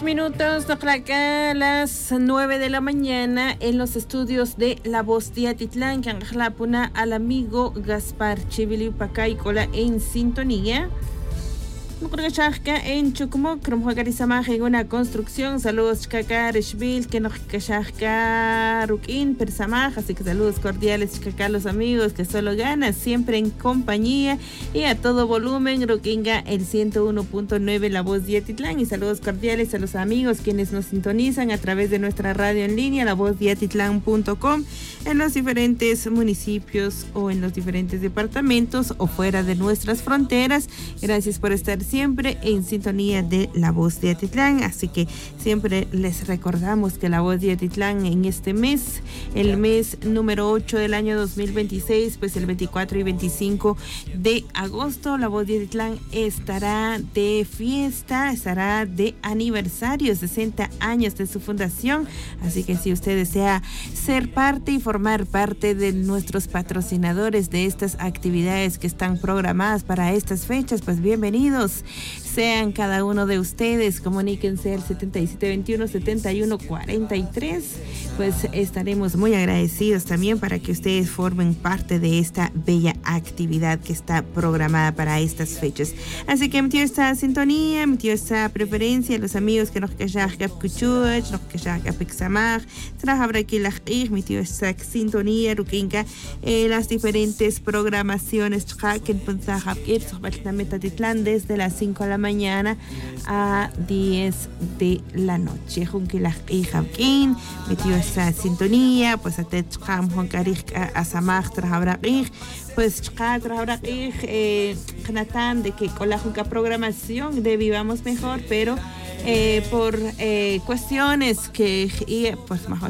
Minutos, acá a las 9 de la mañana en los estudios de La Voz de Atitlán, que anglapuna al amigo Gaspar Chivili Pacaycola en sintonía. En Chucumoc, en una construcción. Saludos, Chacá, Rishville, que nos cachajca, Ruquín, Persamaj. Así que saludos cordiales, Chacá, los amigos que solo ganan, siempre en compañía y a todo volumen. Ruquinga, el 101.9, La Voz de Atitlán. Y saludos cordiales a los amigos quienes nos sintonizan a través de nuestra radio en línea, lavozdeatitlán.com, en los diferentes municipios o en los diferentes departamentos o fuera de nuestras fronteras. Gracias por estar siempre en sintonía de La Voz de Atitlán. Así que siempre les recordamos que La Voz de Atitlán en este mes, el mes número 8 del año 2026, pues el 24 y 25 de agosto, La Voz de Atitlán estará de fiesta, estará de aniversario, 60 años de su fundación. Así que si usted desea ser parte y formar parte de nuestros patrocinadores de estas actividades que están programadas para estas fechas, pues bienvenidos sean cada uno de ustedes. Comuníquense al 7721-7143. Pues estaremos muy agradecidos también para que ustedes formen parte de esta bella actividad que está programada para estas fechas. Así que metió esta sintonía, metió esta preferencia a los amigos que nos callajca Kuchuach, nos callajca Pixamaj, trabajaba aquí la metió esta sintonía, Ruquinca, las diferentes programaciones que en desde las 5 de la mañana a 10 de la noche. Metió esa sintonía, pues a Techam, Juan Carij, a Samaj, Trajabraqij, pues Trajabraqij, Jonathan, de que con la programación de Vivamos Mejor, pero por cuestiones que, pues mejor